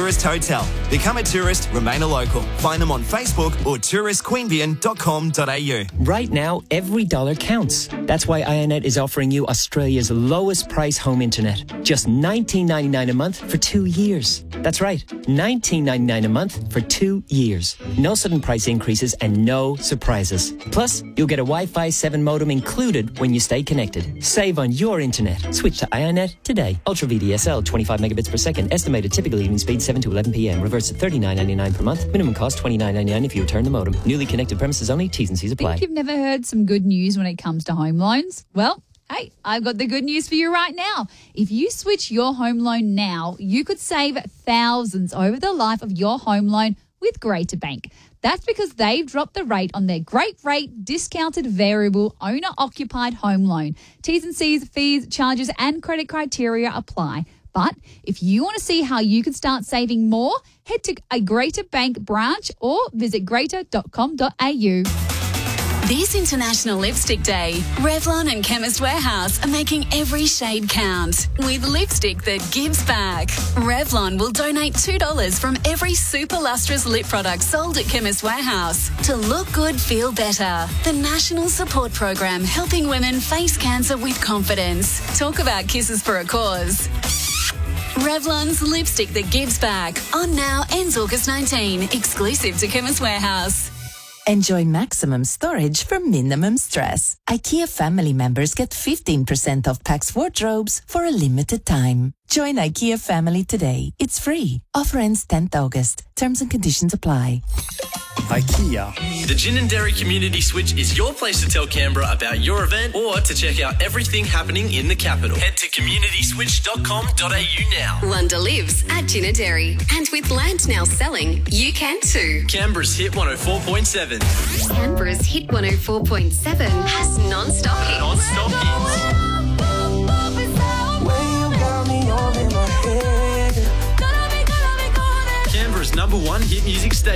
Tourist Hotel. Become a tourist, remain a local. Find them on Facebook or touristqueanbeyan.com.au. Right now, every dollar counts. That's why IONET is offering you Australia's lowest price home internet. Just $19.99 a month for 2 years. That's right, $19.99 a month for 2 years. No sudden price increases and no surprises. Plus, you'll get a Wi-Fi 7 modem included when you stay connected. Save on your internet. Switch to IONET today. Ultra VDSL, 25 megabits per second. Estimated typical evening speed 7 to 11 p.m. Reverse at $39.99 per month. Minimum cost $29.99 if you return the modem. Newly connected premises only. T's and C's apply. Think you've never heard some good news when it comes to home loans? Well, hey, I've got the good news for you right now. If you switch your home loan now, you could save thousands over the life of your home loan with Greater Bank. That's because they've dropped the rate on their great rate discounted variable owner-occupied home loan. T's and C's, fees, charges and credit criteria apply. But if you want to see how you can start saving more, head to a Greater Bank branch or visit greater.com.au. This International Lipstick Day, Revlon and Chemist Warehouse are making every shade count with lipstick that gives back. Revlon will donate $2 from every super lustrous lip product sold at Chemist Warehouse to look good, feel better. The national support program helping women face cancer with confidence. Talk about kisses for a cause. Revlon's lipstick that gives back. On now, ends August 19. Exclusive to Chemist Warehouse. Enjoy maximum storage for minimum stress. IKEA family members get 15% off Pax wardrobes for a limited time. Join IKEA family today. It's free. Offer ends 10th August. Terms and conditions apply. IKEA. The Ginninderry Community Switch is your place to tell Canberra about your event or to check out everything happening in the capital. Head to communityswitch.com.au now. Wonder lives at Ginninderry. And with land now selling, you can too. Canberra's Hit 104.7. Canberra's Hit 104.7 has non-stop hits. Non-stop hits. Canberra's #1 hit music station.